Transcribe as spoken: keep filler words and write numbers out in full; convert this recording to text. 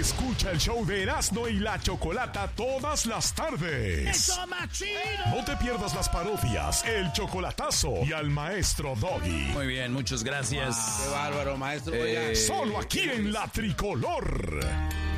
Escucha el show de Erasmo y la Chocolata todas las tardes. ¡Eso, machino! No te pierdas las parodias, el chocolatazo y al maestro Doggy. Muy bien, muchas gracias. Wow, ¡qué bárbaro, maestro! Eh, Solo aquí en La Tricolor.